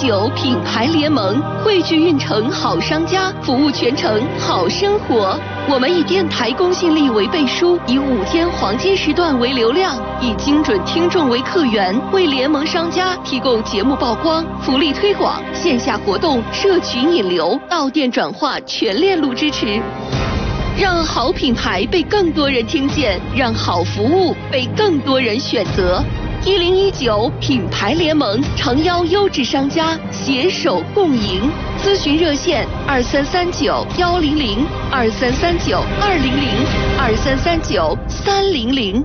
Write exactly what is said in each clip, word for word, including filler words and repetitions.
九品牌联盟汇聚运城好商家，服务全城好生活。我们以电台公信力为背书，以五天黄金时段为流量，以精准听众为客源，为联盟商家提供节目曝光、福利推广、线下活动、社群引流、到店转化全链路支持，让好品牌被更多人听见，让好服务被更多人选择。一零一九品牌联盟诚邀优质商家携手共赢，咨询热线二三三九幺零零二三三九二零零二三三九三零零。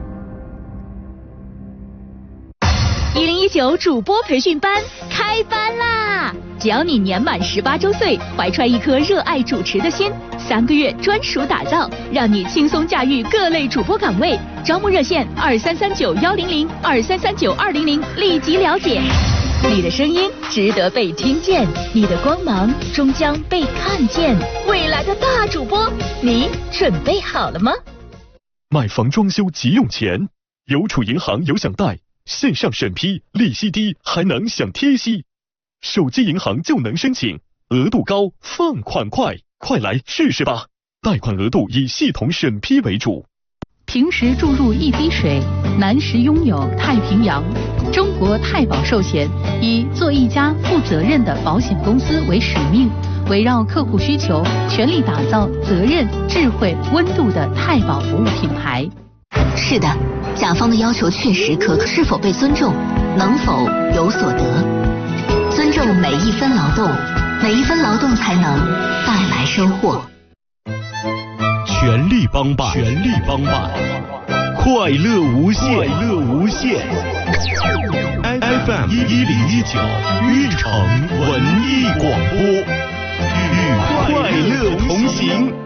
一零一九主播培训班开班啦！只要你年满十八周岁，怀揣一颗热爱主持的心，三个月专属打造，让你轻松驾驭各类主播岗位。招募热线二三三九幺零零二三三九二零零，立即了解。你的声音值得被听见，你的光芒终将被看见。未来的大主播，你准备好了吗？ 买房装修急用钱，邮储银行有享贷，线上审批，利息低，还能享贴息。手机银行就能申请，额度高，放款快，快来试试吧！贷款额度以系统审批为主。 平时注入一滴水，南时拥有太平洋。中国太保寿险以做一家负责任的保险公司为使命，围绕客户需求，全力打造责任、智慧、温度的太保服务品牌。 是的，甲方的要求确实苛刻，是否被尊重，能否有所得？尊重每一分劳动，每一分劳动才能带来收获。 全力帮办，全力帮办，快乐无限，快乐无限。F M 一一零一九，运城文艺广播，与快乐同行。